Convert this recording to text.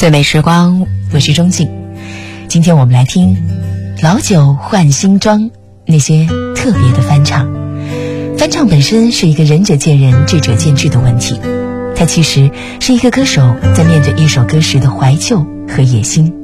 最美时光，我是钟静。今天我们来听老酒换新装，那些特别的翻唱。翻唱本身是一个仁者见仁，智者见智的问题，它其实是一个歌手在面对一首歌时的怀旧和野心。